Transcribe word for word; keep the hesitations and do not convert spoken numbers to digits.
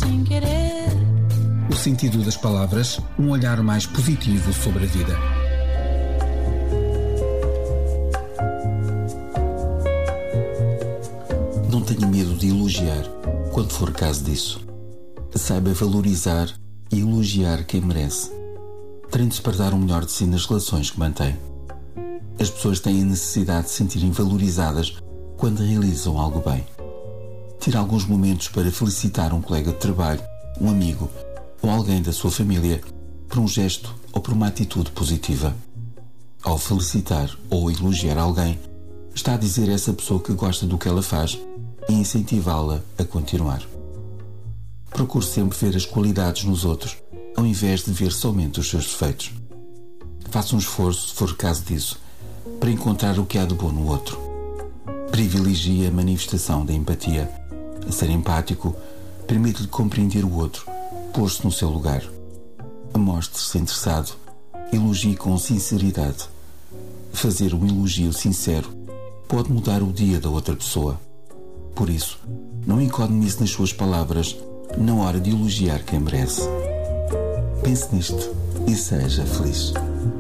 sem querer. O sentido das palavras, um olhar mais positivo sobre a vida. Não tenha medo de elogiar, quando for caso disso. Saiba valorizar e elogiar quem merece. Treine-se para dar o melhor de si nas relações que mantém. As pessoas têm a necessidade de se sentirem valorizadas quando realizam algo bem. Tire alguns momentos para felicitar um colega de trabalho, um amigo ou alguém da sua família por um gesto ou por uma atitude positiva. Ao felicitar ou elogiar alguém, está a dizer a essa pessoa que gosta do que ela faz e incentivá-la a continuar. Procure sempre ver as qualidades nos outros, ao invés de ver somente os seus defeitos. Faça um esforço, se for caso disso, para encontrar o que há de bom no outro. Privilegie a manifestação da empatia. A ser empático permite-lhe compreender o outro, pôr-se no seu lugar. Mostre-se interessado, elogie com sinceridade. Fazer um elogio sincero pode mudar o dia da outra pessoa. Por isso, não economize nas suas palavras na hora de elogiar quem merece. Pense nisto e seja feliz.